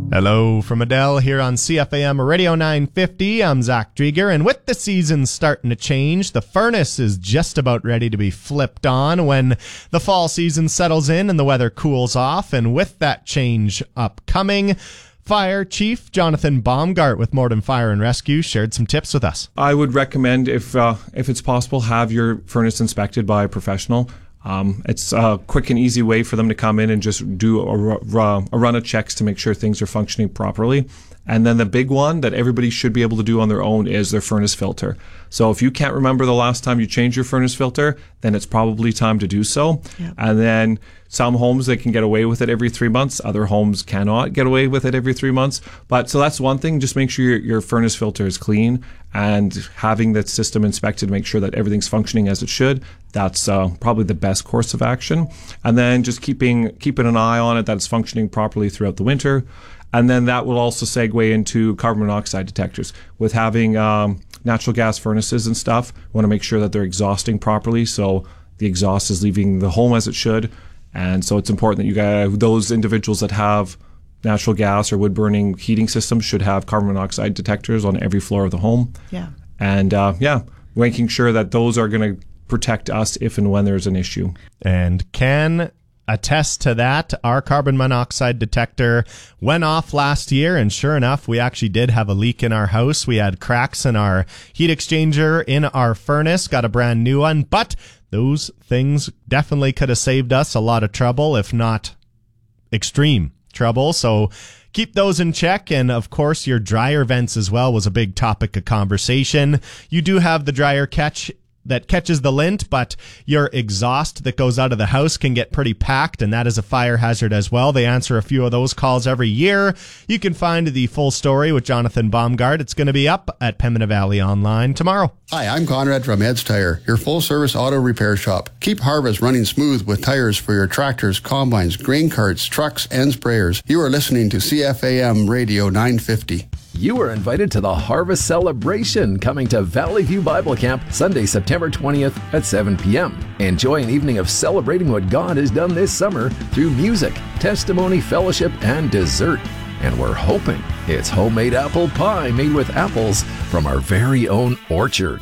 Hello from Adele here on CFAM Radio 950. I'm Zach Drieger, and with the season starting to change, the furnace is just about ready to be flipped on when the fall season settles in and the weather cools off. And with that change upcoming, Fire Chief Jonathan Baumgart with Morden Fire and Rescue shared some tips with us. I would recommend, if it's possible, have your furnace inspected by a professional. It's a quick and easy way for them to come in and just do a run of checks to make sure things are functioning properly. And then the big one that everybody should be able to do on their own is their furnace filter. So if you can't remember the last time you changed your furnace filter, then it's probably time to do so. Yep. And then some homes, they can get away with it every 3 months. Other homes cannot get away with it every 3 months. But so that's one thing. Just make sure your furnace filter is clean, and having that system inspected to make sure that everything's functioning as it should. That's probably the best course of action. And then just keeping an eye on it that it's functioning properly throughout the winter. And then that will also segue into carbon monoxide detectors. With having natural gas furnaces and stuff, we want to make sure that they're exhausting properly, so the exhaust is leaving the home as it should. And so it's important that those individuals that have natural gas or wood-burning heating systems should have carbon monoxide detectors on every floor of the home. Yeah. And making sure that those are going to protect us if and when there's an issue. And can attest to that. Our carbon monoxide detector went off last year, and sure enough, we actually did have a leak in our house. We had cracks in our heat exchanger in our furnace, got a brand new one, but those things definitely could have saved us a lot of trouble, if not extreme trouble. So keep those in check. And of course, your dryer vents as well was a big topic of conversation. You do have the dryer catch that catches the lint, but your exhaust that goes out of the house can get pretty packed, and that is a fire hazard as well. They answer a few of those calls every year. You can find the full story with Jonathan Baumgart. It's going to be up at Pembina Valley Online tomorrow. Hi, I'm Conrad from Ed's Tire, your full-service auto repair shop. Keep harvest running smooth with tires for your tractors, combines, grain carts, trucks, and sprayers. You are listening to CFAM Radio 950. You are invited to the Harvest Celebration coming to Valley View Bible Camp Sunday, September 20th at 7 p.m. Enjoy an evening of celebrating what God has done this summer through music, testimony, fellowship, and dessert. And we're hoping it's homemade apple pie made with apples from our very own orchard.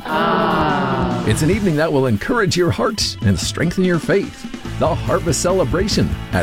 It's an evening that will encourage your heart and strengthen your faith. The Harvest Celebration at